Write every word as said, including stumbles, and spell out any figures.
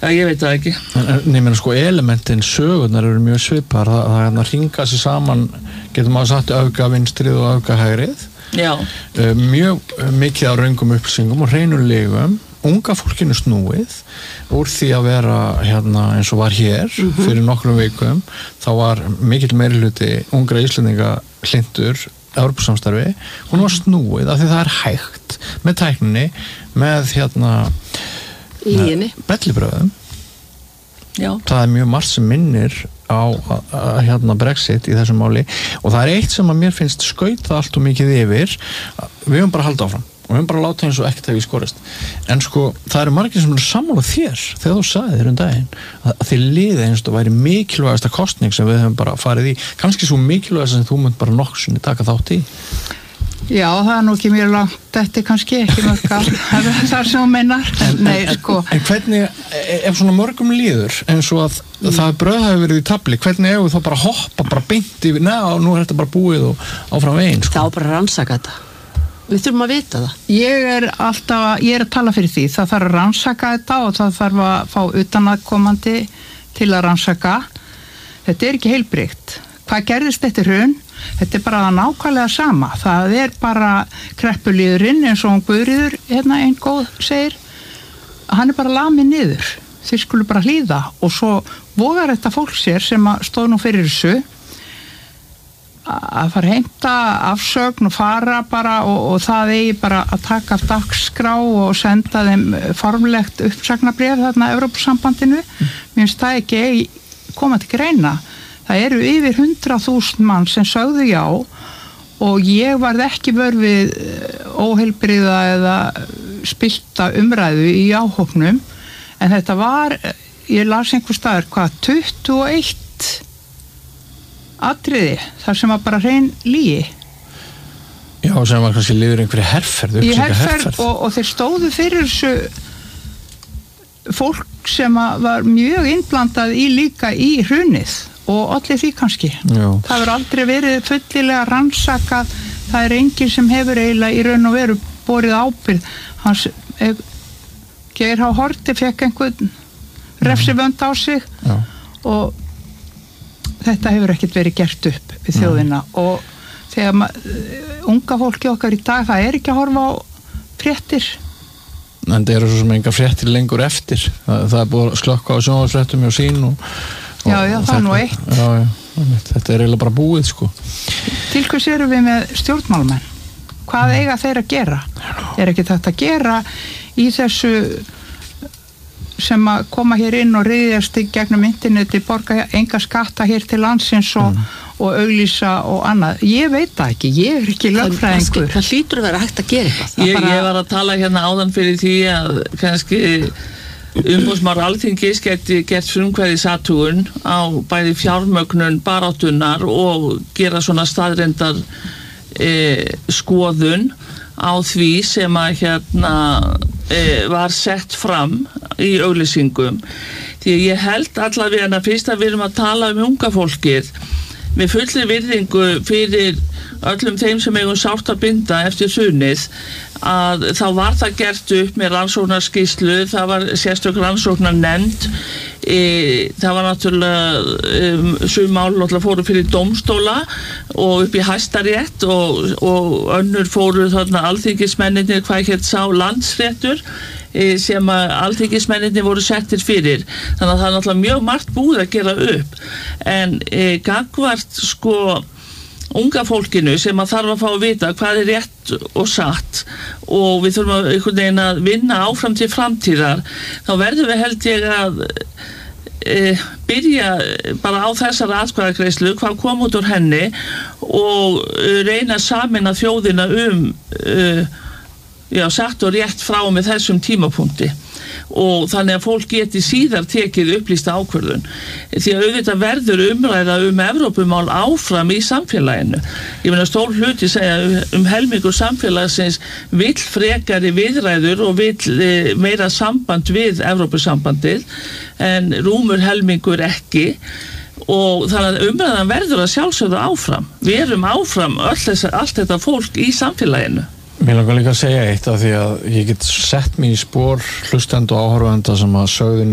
Já, ég veit það ekki. Nei, menn sko, elementin, sögurnar eru mjög svipar, það, það er að hringa sig saman, getur maður sagt öfga vinstrið og öfga hægrið. Já. Mjög mikið á röngum upplýsingum og hreinulegum, unga fólkinu snúið, úr því að vera hérna eins og var hér mm-hmm. fyrir nokkrum vikum, þá var mikill meirihluti ungra Íslendinga hlindur Evrópusamstarfi, hún var snúið af því það er hægt með tækninni, með hérna Líginni. Bellibröðum. Já. Það er mjög margt sem minnir á a, a, hérna Brexit í þessum máli og það er eitt sem að mér finnst skauta allt og mikið yfir, við höfum bara að halda áfram og við höfum bara að láta eins og ekkert hefur í skorist en sko, það eru margir sem eru sammála þér þegar þú sagði þér um daginn að, að þið liði eins og það væri mikilvægasta kostning sem við höfum bara farið í kannski svo mikilvægasta sem þú munt bara nokksunni taka þátt í. Já, það er nú ekki mjög langt, þetta er kannski ekki mörg ár, það er það sem þú meinar. Nei, sko. En hvernig, ef svona mörgum líður, eins og að mm. það bröð hafi verið í tabli, hvernig ef þá bara hoppa, bara beint yfir, neða, og nú er þetta bara búið og áfram veginn, sko. Það á bara að rannsaka þetta. Við þurfum að vita það. Ég er alltaf, ég er að tala fyrir því, það þarf að rannsaka þetta og það þarf að fá utanaðkomandi til að rannsaka. Þetta er ekki heilbrigt. Hvað gerðist eftir hrun? Þetta er bara nákvæmlega sama. Það er bara kreppulíðurinn eins og hún Guðríður, hérna einn góð segir, hann er bara lamið niður. Þeir skulu bara hlýða og svo vogar þetta fólk sér sem að stóð nú fyrir þessu að fara heimta afsögn og fara bara og, og það eigi bara að taka af dagskrá og senda þeim formlegt uppsagnarbréf þarna Evrópusambandinu. Mm. Mér finnst það ekki koma til greina. Það eru yfir hundrað þúsund mann sem sögðu já og ég varð ekki vör við óheilbrigða eða spillta umræðu í áhópnum en þetta var, ég las einhver staðar, hvað, tuttugu og eitt atriði þar sem var bara hrein lygi. Já, sem var kannski liður einhverju herferð, í herferð og, og þeir stóðu fyrir þessu fólk sem var mjög innblandað í líka í hrunið og allir því kannski. Já. Það hefur aldrei verið fullilega rannsakað, það er enginn sem hefur eiginlega í raun og veru borið ábyrgð. Hans Geir H. Haarde fekk einhvern refsivönd á sig Já. Og þetta hefur ekkert verið gert upp við þjóðina Já. Og þegar mað, unga fólki okkar í dag, það er ekki að horfa á fréttir. En það eru svo sem enga fréttir lengur eftir. Það, það er búið að slökka á sjónvarpsfréttum og sín og Já, já, það er nú eitt. Já, já, þetta er eiginlega bara búið, sko. Til hvers erum við með stjórnmálamenn? Hvað eiga þeir að gera? Er ekki þetta að gera í þessu sem að koma hér inn og ryðjast í gegnum interneti, borga enga skatta hér til landsins og, mm. og auglýsa og annað. Ég veit það ekki, ég er ekki lögfræðingur. Það hlýtur að vera hægt að gera eitthvað. Ég, bara... ég var að tala hérna áðan fyrir því að kannski umboðsmaður Alþingis geti gert frumkvæðisathugun á bæði fjármögnun baráttunnar og gera svona staðreyndar e, skoðun á því sem að hérna e, var sett fram í auglýsingum. Því ég held allavega að fyrst að við erum að tala um unga fólkið með fullri virðingu fyrir öllum þeim sem eigum sárt að binda eftir hrunið að þá var það gert upp með rannsóknarskýrslu, það var sérstök rannsóknarnefnd, e, það var náttúrulega um, sum mál náttúrulega fóru fyrir dómstóla og upp í Hæstarétt og, og önnur fóru þarna alþingismennirnir hvað hétt sá landsréttur e, sem að alþingismennirnir voru settir fyrir, þannig að það er náttúrulega mjög margt búið að gera upp en e, gagvart sko unga fólkinu sem að þarf að fá að vita hvað er rétt og satt og við þurfum að einhvern veginn að vinna áfram til framtíðar, þá verðum við held ég að e, byrja bara á þessari atkvæðagreiðslu, hvað kom út úr henni og e, reyna að sameina þjóðina um e, já, satt og rétt frá með þessum tímapunkti og þannig að fólk geti síðar tekið upplýsta ákvörðun því að auðvitað verður umræða um Evrópumál áfram í samfélaginu. Ég meina stór hluti segja um helmingur samfélagsins vill frekari viðræður og vill e, meira samband við Evrópusambandið en rúmur helmingur ekki og þannig að umræðan verður að sjálfsögðu áfram. Við erum áfram öll þess, allt þetta fólk í samfélaginu. Mér langar líka að segja eitt af því að ég get sett mig í spor hlustenda og áhorfenda sem að sögðu